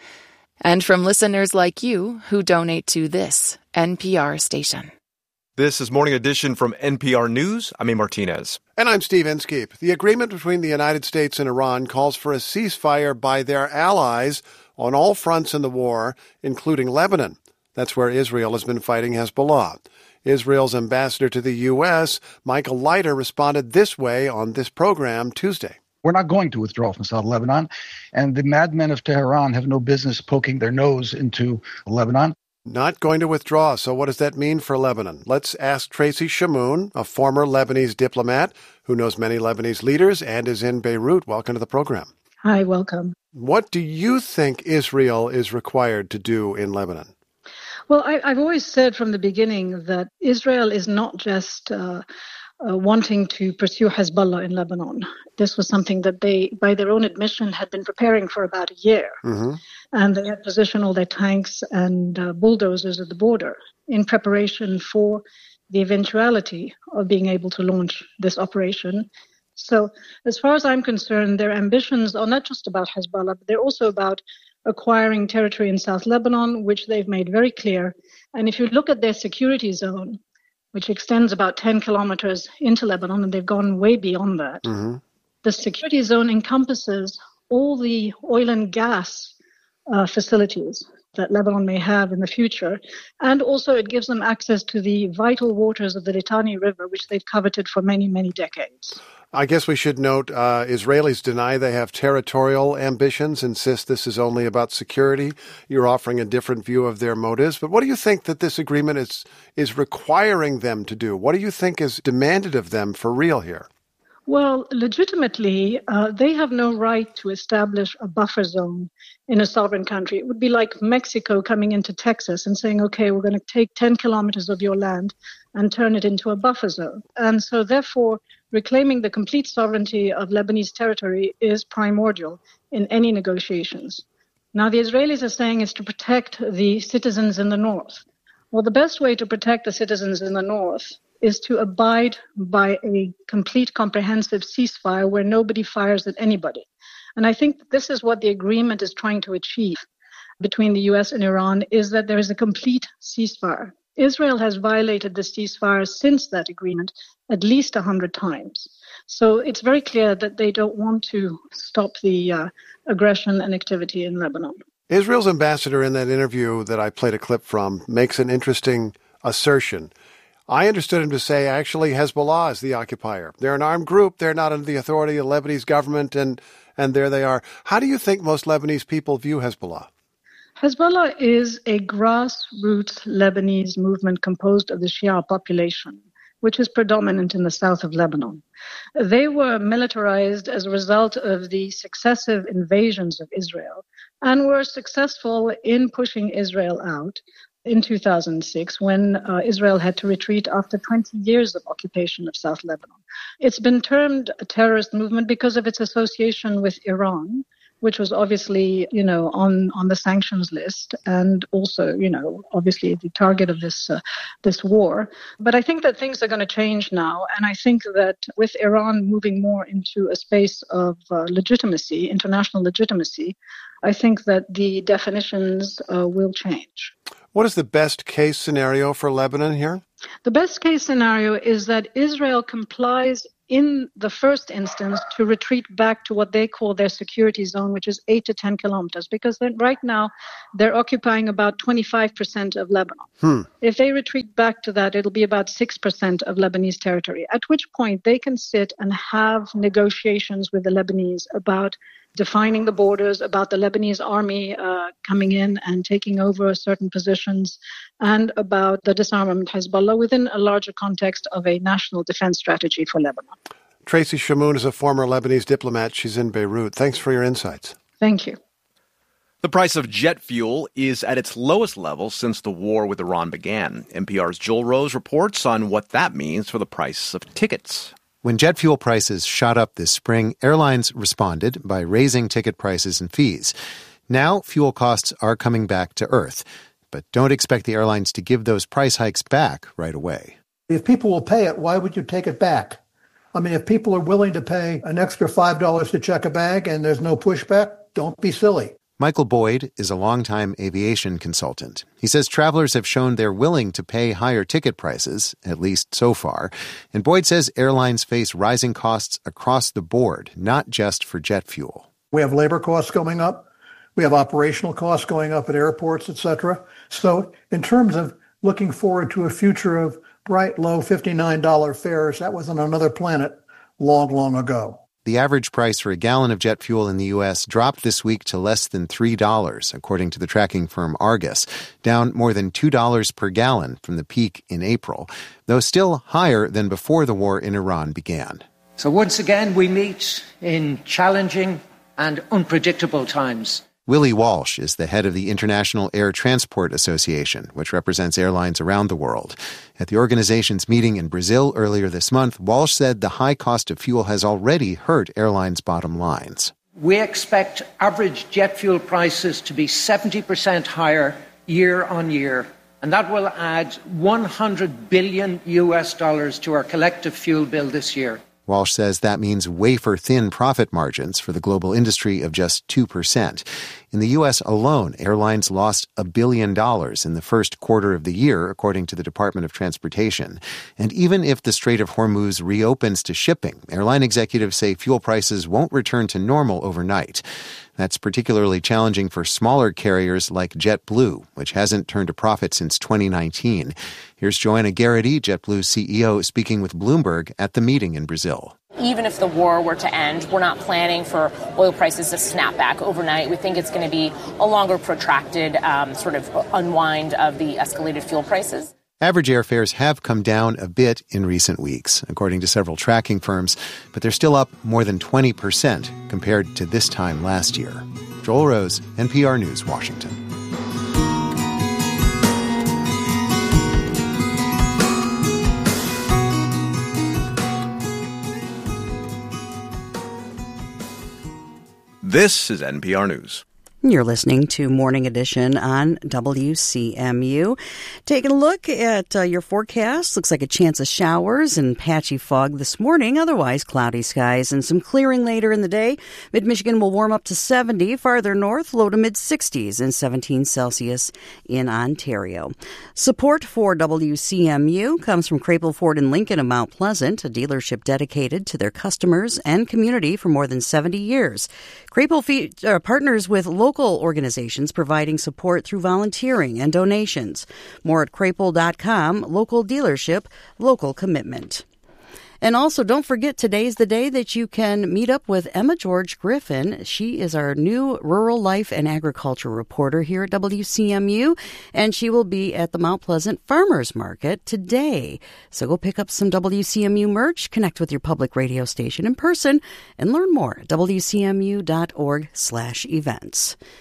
And from listeners like you who donate to this N P R station. This is Morning Edition from N P R News. I'm A. Martinez. And I'm Steve Inskeep. The agreement between the United States and Iran calls for a ceasefire by their allies on all fronts in the war, including Lebanon. That's where Israel has been fighting Hezbollah. Israel's ambassador to the U S, Michael Leiter, responded this way on this program Tuesday. We're not going to withdraw from South Lebanon, and the madmen of Tehran have no business poking their nose into Lebanon. Not going to withdraw. So what does that mean for Lebanon? Let's ask Tracy Shamoun, a former Lebanese diplomat who knows many Lebanese leaders and is in Beirut. Welcome to the program. Hi, welcome. What do you think Israel is required to do in Lebanon? Well, I, I've always said from the beginning that Israel is not just uh, uh, wanting to pursue Hezbollah in Lebanon. This was something that they, by their own admission, had been preparing for about a year. Mm-hmm. And they had positioned all their tanks and uh, bulldozers at the border in preparation for the eventuality of being able to launch this operation. So as far as I'm concerned, their ambitions are not just about Hezbollah, but they're also about acquiring territory in South Lebanon, which they've made very clear. And if you look at their security zone, which extends about ten kilometers into Lebanon, and they've gone way beyond that, mm-hmm. the security zone encompasses all the oil and gas uh, facilities that Lebanon may have in the future. And also it gives them access to the vital waters of the Litani River, which they've coveted for many, many decades. I guess we should note uh, Israelis deny they have territorial ambitions, insist this is only about security. You're offering a different view of their motives. But what do you think that this agreement is is requiring them to do? What do you think is demanded of them for real here? Well, legitimately, uh, they have no right to establish a buffer zone in a sovereign country. It would be like Mexico coming into Texas and saying, okay, we're going to take ten kilometers of your land and turn it into a buffer zone. And so therefore, reclaiming the complete sovereignty of Lebanese territory is primordial in any negotiations. Now, the Israelis are saying it's to protect the citizens in the north. Well, the best way to protect the citizens in the north is to abide by a complete comprehensive ceasefire where nobody fires at anybody. And I think this is what the agreement is trying to achieve between the U S and Iran, is that there is a complete ceasefire. Israel has violated the ceasefire since that agreement at least one hundred times. So it's very clear that they don't want to stop the uh, aggression and activity in Lebanon. Israel's ambassador in that interview that I played a clip from makes an interesting assertion. I understood him to say, actually, Hezbollah is the occupier. They're an armed group. They're not under the authority of the Lebanese government, and, and there they are. How do you think most Lebanese people view Hezbollah? Hezbollah is a grassroots Lebanese movement composed of the Shia population, which is predominant in the south of Lebanon. They were militarized as a result of the successive invasions of Israel and were successful in pushing Israel out in two thousand six when uh, Israel had to retreat after twenty years of occupation of South Lebanon. It's been termed a terrorist movement because of its association with Iran, which was obviously, you know, on, on the sanctions list and also, you know, obviously the target of this uh, this war. But I think that things are going to change now. And I think that with Iran moving more into a space of uh, legitimacy, international legitimacy, I think that the definitions uh, will change. What is the best case scenario for Lebanon here? The best case scenario is that Israel complies in the first instance to retreat back to what they call their security zone, which is eight to ten kilometers, because then right now they're occupying about twenty-five percent of Lebanon. Hmm. If they retreat back to that, it'll be about six percent of Lebanese territory, at which point they can sit and have negotiations with the Lebanese about defining the borders, about the Lebanese army uh, coming in and taking over certain positions, and about the disarmament of Hezbollah within a larger context of a national defense strategy for Lebanon. Tracy Shamoun is a former Lebanese diplomat. She's in Beirut. Thanks for your insights. Thank you. The price of jet fuel is at its lowest level since the war with Iran began. N P R's Joel Rose reports on what that means for the price of tickets. When jet fuel prices shot up this spring, airlines responded by raising ticket prices and fees. Now, fuel costs are coming back to earth. But don't expect the airlines to give those price hikes back right away. If people will pay it, why would you take it back? I mean, if people are willing to pay an extra five dollars to check a bag and there's no pushback, don't be silly. Michael Boyd is a longtime aviation consultant. He says travelers have shown they're willing to pay higher ticket prices, at least so far. And Boyd says airlines face rising costs across the board, not just for jet fuel. We have labor costs going up. We have operational costs going up at airports, et cetera. So in terms of looking forward to a future of bright, low fifty-nine dollars fares, that was on another planet long, long ago. The average price for a gallon of jet fuel in the U S dropped this week to less than three dollars, according to the tracking firm Argus, down more than two dollars per gallon from the peak in April, though still higher than before the war in Iran began. So once again, we meet in challenging and unpredictable times. Willie Walsh is the head of the International Air Transport Association, which represents airlines around the world. At the organization's meeting in Brazil earlier this month, Walsh said the high cost of fuel has already hurt airlines' bottom lines. We expect average jet fuel prices to be seventy percent higher year on year, and that will add one hundred billion U S dollars to our collective fuel bill this year. Walsh says that means wafer-thin profit margins for the global industry of just two percent. In the U S alone, airlines lost a billion dollars in the first quarter of the year, according to the Department of Transportation. And even if the Strait of Hormuz reopens to shipping, airline executives say fuel prices won't return to normal overnight. That's particularly challenging for smaller carriers like JetBlue, which hasn't turned a profit since twenty nineteen. Here's Joanna Garrity, JetBlue's C E O, speaking with Bloomberg at the meeting in Brazil. Even if the war were to end, we're not planning for oil prices to snap back overnight. We think it's going to be a longer protracted um, sort of unwind of the escalated fuel prices. Average airfares have come down a bit in recent weeks, according to several tracking firms, but they're still up more than twenty percent compared to this time last year. Joel Rose, N P R News, Washington. This is N P R News. You're listening to Morning Edition on W C M U. Taking a look at uh, your forecast. Looks like a chance of showers and patchy fog this morning. Otherwise, cloudy skies and some clearing later in the day. Mid-Michigan will warm up to seventy. Farther north, low to mid-sixties and seventeen Celsius in Ontario. Support for W C M U comes from Crapel Ford and Lincoln of Mount Pleasant, a dealership dedicated to their customers and community for more than seventy years. Crapel fe- uh, partners with local organizations providing support through volunteering and donations. More at crapel dot com. Local dealership, local commitment. And also, don't forget, today's the day that you can meet up with Emma George Griffin. She is our new rural life and agriculture reporter here at W C M U, and she will be at the Mount Pleasant Farmers Market today. So go pick up some W C M U merch, connect with your public radio station in person, and learn more at W C M U dot org slash events.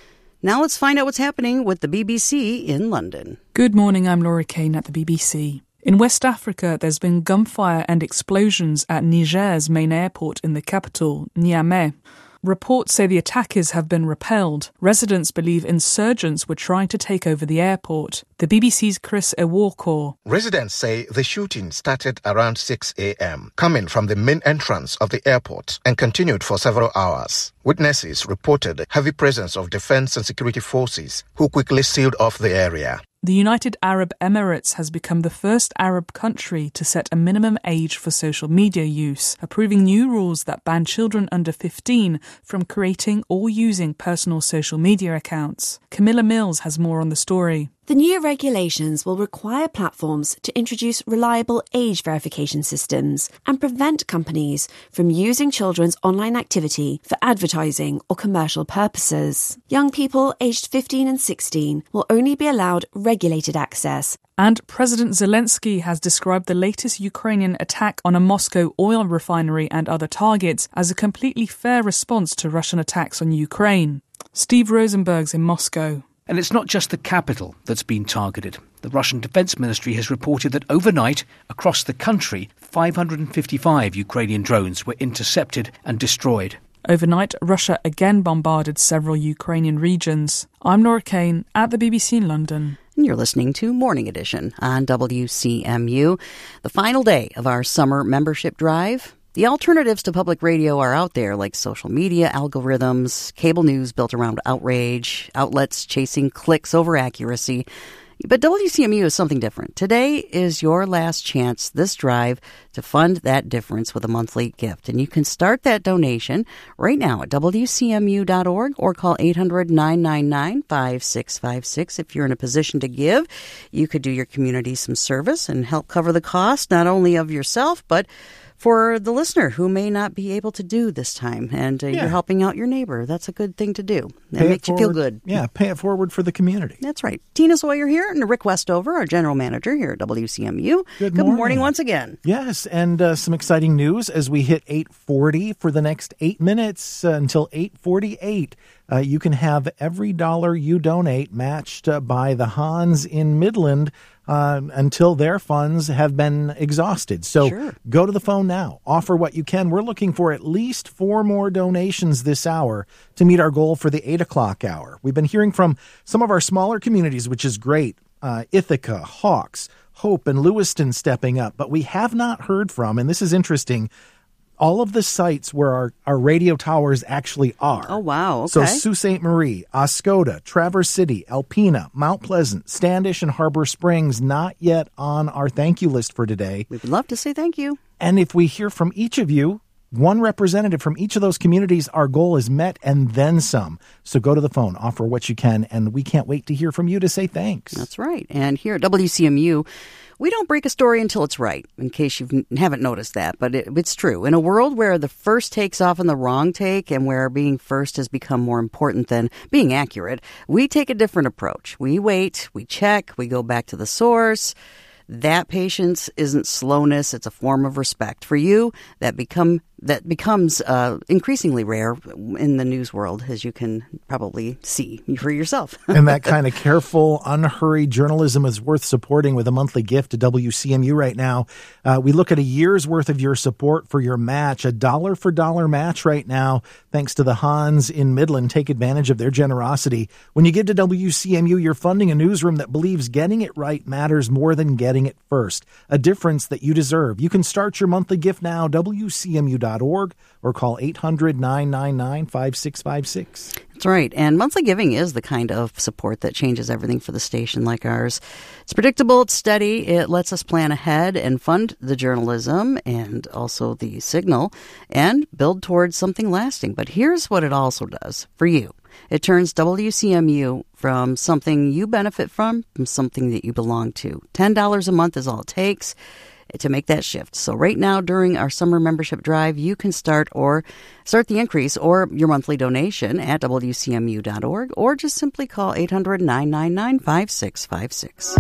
Now let's find out what's happening with the B B C in London. Good morning, I'm Laura Kane at the B B C. In West Africa, there's been gunfire and explosions at Niger's main airport in the capital, Niamey. Reports say the attackers have been repelled. Residents believe insurgents were trying to take over the airport. The B B C's Chris Ewoko. Residents say the shooting started around six a.m., coming from the main entrance of the airport and continued for several hours. Witnesses reported heavy presence of defense and security forces who quickly sealed off the area. The United Arab Emirates has become the first Arab country to set a minimum age for social media use, approving new rules that ban children under fifteen from creating or using personal social media accounts. Camilla Mills has more on the story. The new regulations will require platforms to introduce reliable age verification systems and prevent companies from using children's online activity for advertising or commercial purposes. Young people aged fifteen and sixteen will only be allowed regulated access. And President Zelensky has described the latest Ukrainian attack on a Moscow oil refinery and other targets as a completely fair response to Russian attacks on Ukraine. Steve Rosenberg's in Moscow. And it's not just the capital that's been targeted. The Russian Defense Ministry has reported that overnight, across the country, five hundred fifty-five Ukrainian drones were intercepted and destroyed. Overnight, Russia again bombarded several Ukrainian regions. I'm Laura Kane at the B B C in London. And you're listening to Morning Edition on W C M U. The final day of our summer membership drive. The alternatives to public radio are out there, like social media algorithms, cable news built around outrage, outlets chasing clicks over accuracy. But W C M U is something different. Today is your last chance this drive to fund that difference with a monthly gift. And you can start that donation right now at W C M U dot org or call eight hundred, nine nine nine, five six five six. If you're in a position to give, you could do your community some service and help cover the cost not only of yourself, but for the listener who may not be able to do this time, and uh, yeah. you're helping out your neighbor. That's a good thing to do. That makes you feel good. Yeah, pay it forward for the community. That's right. Tina Sawyer here, and Rick Westover, our general manager here at W C M U. Good, good morning. morning once again. Yes, and uh, some exciting news as we hit eight forty for the next eight minutes uh, until eight forty-eight. Uh, you can have every dollar you donate matched uh, by the Hans in Midland uh, until their funds have been exhausted. So sure. Go to the phone now. Offer what you can. We're looking for at least four more donations this hour to meet our goal for the eight o'clock hour. We've been hearing from some of our smaller communities, which is great. Uh, Ithaca, Hawks, Hope, and Lewiston stepping up. But we have not heard from, and this is interesting, all of the sites where our, our radio towers actually are. Oh, wow. Okay. So Sault Ste. Marie, Oscoda, Traverse City, Alpena, Mount Pleasant, Standish, and Harbor Springs, not yet on our thank you list for today. We would love to say thank you. And if we hear from each of you, one representative from each of those communities, our goal is met and then some. So go to the phone, offer what you can, and we can't wait to hear from you to say thanks. That's right. And here at W C M U, we don't break a story until it's right, in case you haven't noticed that. But it, it's true. In a world where the first take's often the wrong take and where being first has become more important than being accurate, we take a different approach. We wait, we check, we go back to the source. That patience isn't slowness. It's a form of respect. For you, that become that becomes uh, increasingly rare in the news world, as you can probably see for yourself. And that kind of careful, unhurried journalism is worth supporting with a monthly gift to W C M U right now. Uh, we look at a year's worth of your support for your match, a dollar for dollar match right now, thanks to the Hans in Midland. Take advantage of their generosity. When you give to W C M U, you're funding a newsroom that believes getting it right matters more than getting it first, a difference that you deserve. You can start your monthly gift now, W C M U dot org, or call eight hundred, nine nine nine, five six five six. That's right. And monthly giving is the kind of support that changes everything for the station like ours. It's predictable, it's steady, it lets us plan ahead and fund the journalism and also the signal and build towards something lasting. But here's what it also does for you. It turns W C M U from something you benefit from, from something that you belong to. ten dollars a month is all it takes to make that shift. So right now during our summer membership drive, you can start or start the increase or your monthly donation at W C M U dot org or just simply call eight hundred, nine nine nine, five six five six.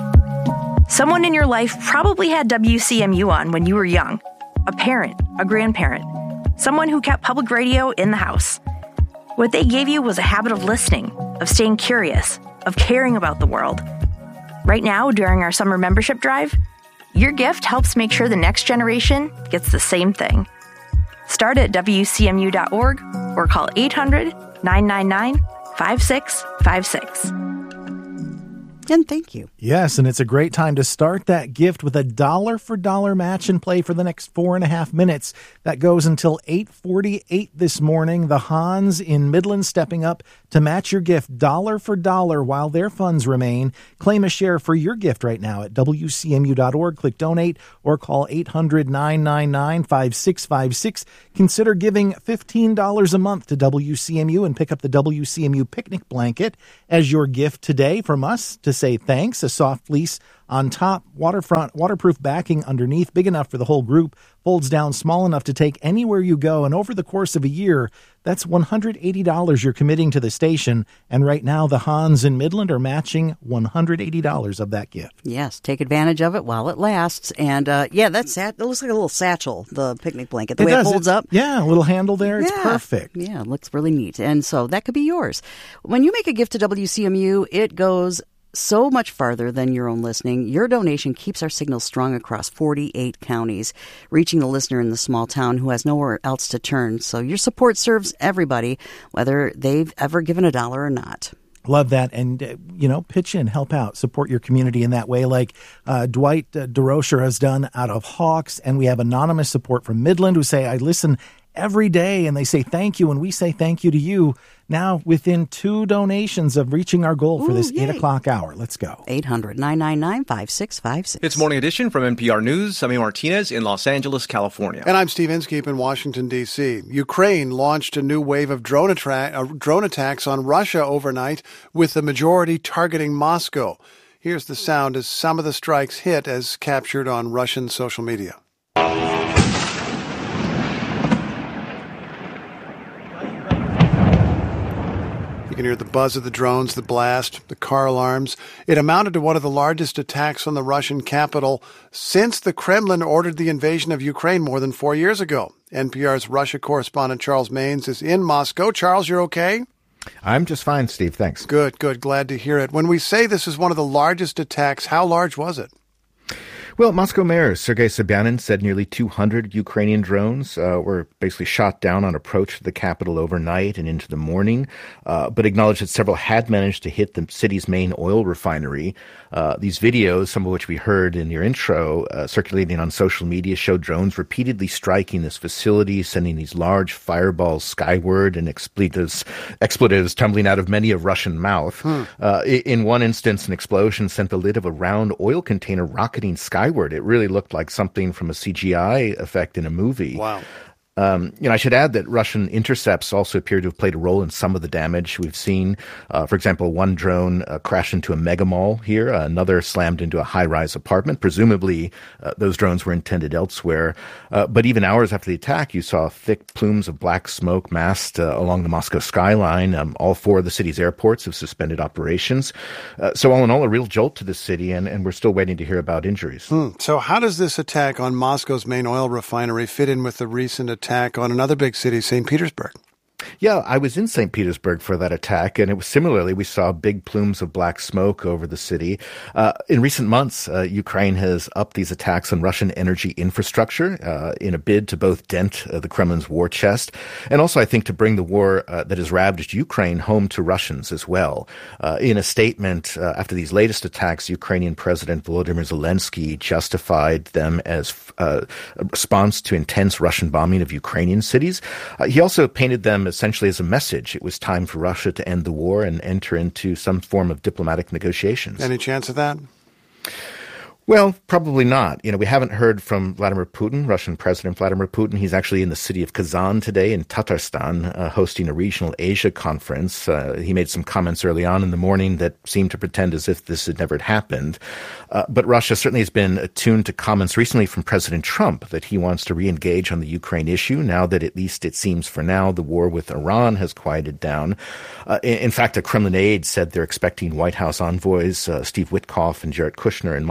Someone in your life probably had W C M U on when you were young. A parent, a grandparent, someone who kept public radio in the house. What they gave you was a habit of listening, of staying curious, of caring about the world. Right now, during our summer membership drive, your gift helps make sure the next generation gets the same thing. Start at W C M U dot org or call eight hundred, nine nine nine, five six five six. And thank you. Yes, and it's a great time to start that gift with a dollar for dollar match and play for the next four and a half minutes. That goes until eight forty-eight this morning. The Hans in Midland stepping up to match your gift dollar for dollar while their funds remain. Claim a share for your gift right now at W C M U dot org. Click donate or call eight hundred, nine nine nine, five six five six. Consider giving fifteen dollars a month to W C M U and pick up the W C M U picnic blanket as your gift today from us to say thanks. A soft fleece on top, waterfront, waterproof backing underneath, big enough for the whole group, folds down small enough to take anywhere you go. And over the course of a year, that's one hundred eighty dollars you're committing to the station. And right now, the Hans in Midland are matching one hundred eighty dollars of that gift. Yes, take advantage of it while it lasts. And uh, yeah, that's that looks like a little satchel, the picnic blanket. The it way does. it folds it's, up. Yeah, a little handle there. It's yeah. perfect. Yeah, it looks really neat. And so that could be yours. When you make a gift to W C M U, it goes so much farther than your own listening. Your donation keeps our signal strong across forty-eight counties, reaching the listener in the small town who has nowhere else to turn. So your support serves everybody, whether they've ever given a dollar or not. Love that. And, uh, you know, pitch in, help out, support your community in that way, like uh, Dwight uh, DeRocher has done out of Hawks. And we have anonymous support from Midland who say, I listen every day, and they say thank you, and we say thank you to you. Now, within two donations of reaching our goal for Ooh, this yay. eight o'clock hour. Let's go. eight hundred, nine nine nine, five six five six. It's Morning Edition from N P R News. I'm Martinez in Los Angeles, California. And I'm Steve Inskeep in Washington, D C Ukraine launched a new wave of drone, attra- uh, drone attacks on Russia overnight, with the majority targeting Moscow. Here's the sound as some of the strikes hit, as captured on Russian social media. You can hear the buzz of the drones, the blast, the car alarms. It amounted to one of the largest attacks on the Russian capital since the Kremlin ordered the invasion of Ukraine more than four years ago. N P R's Russia correspondent Charles Maynes is in Moscow. Charles, you're okay? I'm just fine, Steve. Thanks. Good, good. Glad to hear it. When we say this is one of the largest attacks, how large was it? Well, Moscow Mayor Sergei Sobyanin said nearly two hundred Ukrainian drones uh, were basically shot down on approach to the capital overnight and into the morning, uh, but acknowledged that several had managed to hit the city's main oil refinery. Uh, these videos, some of which we heard in your intro, uh, circulating on social media, showed drones repeatedly striking this facility, sending these large fireballs skyward and expletives, expletives tumbling out of many a Russian mouth. Hmm. Uh, in one instance, an explosion sent the lid of a round oil container rocketing skyward. It really looked like something from a C G I effect in a movie. Wow. Um, you know, I should add that Russian intercepts also appear to have played a role in some of the damage we've seen. Uh, for example, one drone uh, crashed into a mega mall here. Uh, another slammed into a high-rise apartment. Presumably, uh, those drones were intended elsewhere. Uh, but even hours after the attack, you saw thick plumes of black smoke massed uh, along the Moscow skyline. Um, all four of the city's airports have suspended operations. Uh, so all in all, a real jolt to the city, and, and we're still waiting to hear about injuries. Hmm. So how does this attack on Moscow's main oil refinery fit in with the recent attack attack on another big city, Saint Petersburg? Yeah, I was in Saint Petersburg for that attack, and it was similarly, we saw big plumes of black smoke over the city. Uh, in recent months, uh, Ukraine has upped these attacks on Russian energy infrastructure uh, in a bid to both dent uh, the Kremlin's war chest, and also, I think, to bring the war uh, that has ravaged Ukraine home to Russians as well. Uh, in a statement uh, after these latest attacks, Ukrainian President Volodymyr Zelensky justified them as uh, a response to intense Russian bombing of Ukrainian cities. Uh, he also painted them essentially as a message. It was time for Russia to end the war and enter into some form of diplomatic negotiations. Any chance of that? Well, probably not. You know, we haven't heard from Vladimir Putin, Russian President Vladimir Putin. He's actually in the city of Kazan today in Tatarstan, uh, hosting a regional Asia conference. Uh, he made some comments early on in the morning that seemed to pretend as if this had never happened. Uh, but Russia certainly has been attuned to comments recently from President Trump that he wants to re-engage on the Ukraine issue now that, at least it seems for now, the war with Iran has quieted down. Uh, in, in fact, a Kremlin aide said they're expecting White House envoys uh, Steve Witkoff and Jared Kushner in Moscow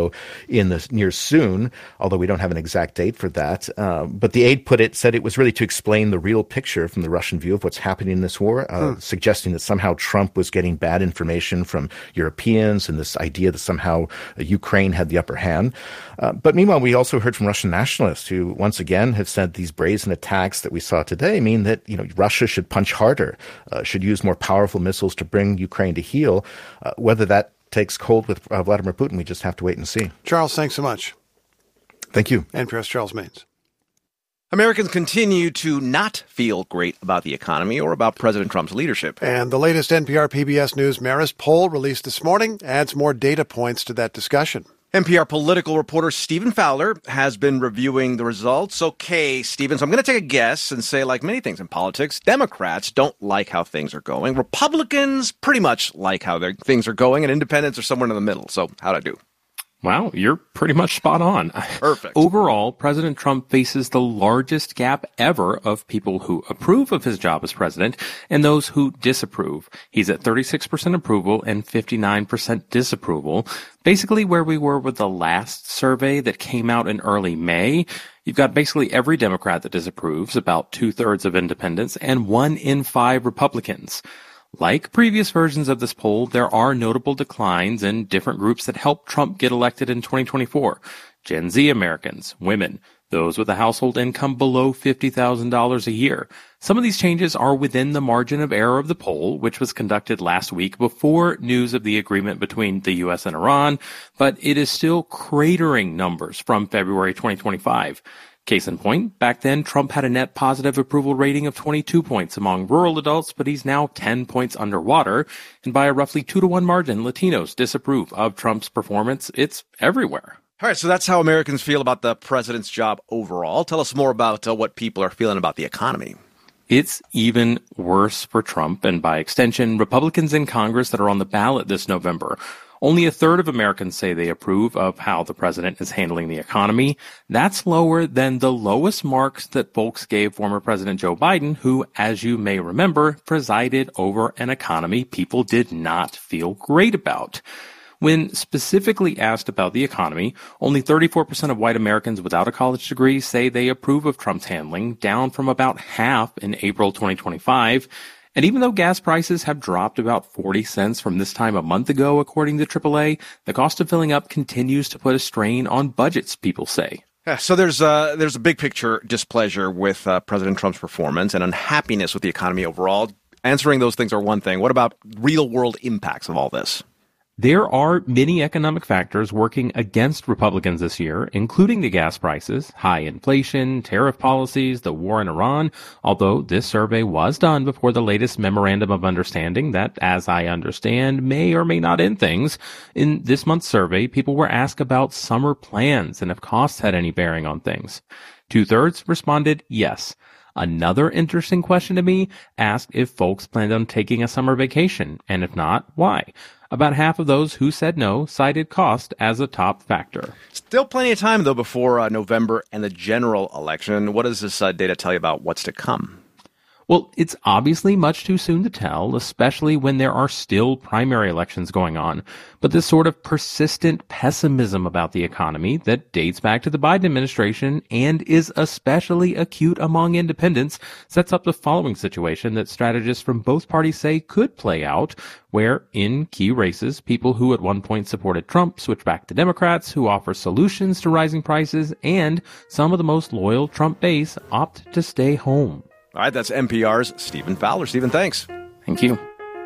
Mexico in the near soon, although we don't have an exact date for that. Uh, but the aide put it, said it was really to explain the real picture from the Russian view of what's happening in this war, uh, hmm. suggesting that somehow Trump was getting bad information from Europeans and this idea that somehow uh, Ukraine had the upper hand. Uh, but meanwhile, we also heard from Russian nationalists who once again have said these brazen attacks that we saw today mean that, you know, Russia should punch harder, uh, should use more powerful missiles to bring Ukraine to heel. Uh, whether that takes hold with uh, Vladimir Putin, we just have to wait and see. Charles, thanks so much. Thank you. N P R's Charles Maynes. Americans continue to not feel great about the economy or about President Trump's leadership. And the latest N P R P B S News Marist poll released this morning adds more data points to that discussion. N P R political reporter Stephen Fowler has been reviewing the results. Okay, Stephen, so I'm going to take a guess and say, like many things in politics, Democrats don't like how things are going. Republicans pretty much like how things are going, and independents are somewhere in the middle. So how'd I do? Wow, you're pretty much spot on. Perfect. Overall, President Trump faces the largest gap ever of people who approve of his job as president and those who disapprove. He's at thirty-six percent approval and fifty-nine percent disapproval. Basically where we were with the last survey that came out in early May. You've got basically every Democrat that disapproves, about two-thirds of independents, and one in five Republicans. Like previous versions of this poll, there are notable declines in different groups that helped Trump get elected in twenty twenty-four. Gen Z Americans, women, those with a household income below fifty thousand dollars a year. Some of these changes are within the margin of error of the poll, which was conducted last week before news of the agreement between the U S and Iran, but it is still cratering numbers from February twenty twenty-five. Case in point, back then, Trump had a net positive approval rating of twenty-two points among rural adults, but he's now ten points underwater. And by a roughly two to one margin, Latinos disapprove of Trump's performance. It's everywhere. All right, so that's how Americans feel about the president's job overall. Tell us more about uh, what people are feeling about the economy. It's even worse for Trump and, by extension, Republicans in Congress that are on the ballot this November. Only a third of Americans say they approve of how the president is handling the economy. That's lower than the lowest marks that folks gave former President Joe Biden, who, as you may remember, presided over an economy people did not feel great about. When specifically asked about the economy, only thirty-four percent of white Americans without a college degree say they approve of Trump's handling, down from about half in April twenty twenty-five. And even though gas prices have dropped about forty cents from this time a month ago, according to triple A, the cost of filling up continues to put a strain on budgets, people say. Yeah, so there's uh, there's a big picture displeasure with uh, President Trump's performance and unhappiness with the economy overall. Answering those things are one thing. What about real-world impacts of all this? There are many economic factors working against Republicans this year, including the gas prices, high inflation, tariff policies, the war in Iran, although this survey was done before the latest memorandum of understanding that, as I understand, may or may not end things. In this month's survey, people were asked about summer plans and if costs had any bearing on things. Two-thirds responded yes. Another interesting question to me asked if folks planned on taking a summer vacation, and if not, why? About half of those who said no cited cost as a top factor. Still plenty of time, though, before uh, November and the general election. What does this uh, data tell you about what's to come? Well, it's obviously much too soon to tell, especially when there are still primary elections going on. But this sort of persistent pessimism about the economy that dates back to the Biden administration and is especially acute among independents sets up the following situation that strategists from both parties say could play out, where in key races, people who at one point supported Trump switch back to Democrats who offer solutions to rising prices, and some of the most loyal Trump base opt to stay home. All right, that's N P R's Stephen Fowler. Stephen, thanks. Thank you.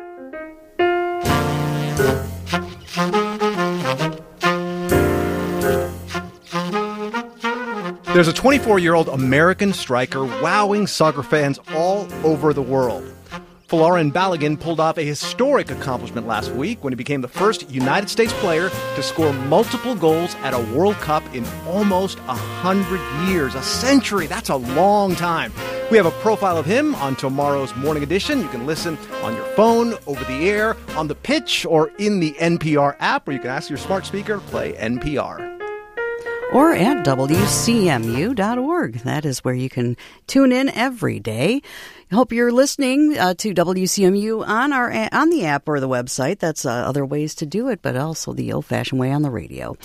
There's a twenty-four-year-old American striker wowing soccer fans all over the world. Folarin Balogun pulled off a historic accomplishment last week when he became the first United States player to score multiple goals at a World Cup in almost a hundred years. A century. That's a long time. We have a profile of him on tomorrow's Morning Edition. You can listen on your phone, over the air, on the pitch, or in the N P R app, or you can ask your smart speaker to play N P R. Or at W C M U dot org. That is where you can tune in every day. I hope you're listening uh, to W C M U on our on the app or the website. That's uh, other ways to do it, but also the old-fashioned way on the radio.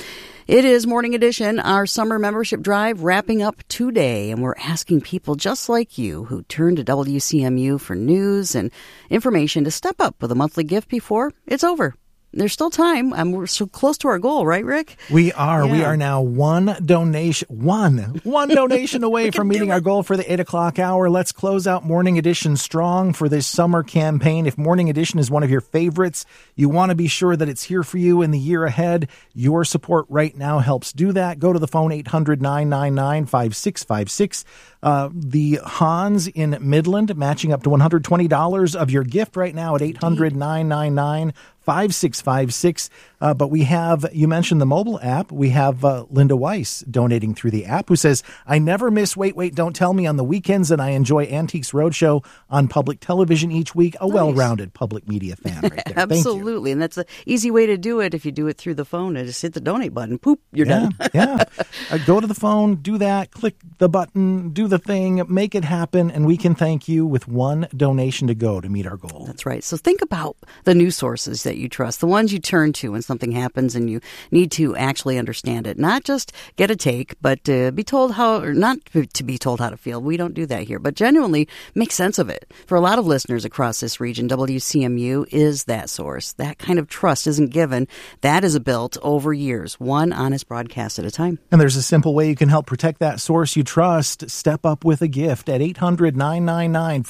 It is Morning Edition, our summer membership drive wrapping up today, and we're asking people just like you who turn to W C M U for news and information to step up with a monthly gift before it's over. There's still time. Um, we're so close to our goal, right, Rick? We are. Yeah. We are now one donation, one, one donation away from meeting our goal for the eight o'clock hour. Let's close out Morning Edition strong for this summer campaign. If Morning Edition is one of your favorites, you want to be sure that it's here for you in the year ahead. Your support right now helps do that. Go to the phone, eight hundred, nine nine nine, five six five six. Uh, the Hans in Midland matching up to one hundred twenty dollars of your gift right now at eight hundred, nine nine nine, five six five six. Uh, but we have, you mentioned the mobile app. We have uh, Linda Weiss donating through the app, who says, I never miss Wait, Wait, Don't Tell Me on the weekends, and I enjoy Antiques Roadshow on public television each week. A nice. Well-rounded public media fan right there. Absolutely. And that's an easy way to do it if you do it through the phone. And just hit the donate button. Poop, you're yeah, done. yeah. Uh, go to the phone, do that, click the button, do the thing, make it happen, and we can thank you with one donation to go to meet our goal. That's right. So think about the news sources that you trust, the ones you turn to when something happens and you need to actually understand it. Not just get a take, but uh, be told how, or not to be told how to feel. We don't do that here, but genuinely make sense of it. For a lot of listeners across this region, W C M U is that source. That kind of trust isn't given. That is built over years, one honest broadcast at a time. And there's a simple way you can help protect that source you trust. Step up with a gift at eight hundred, nine nine nine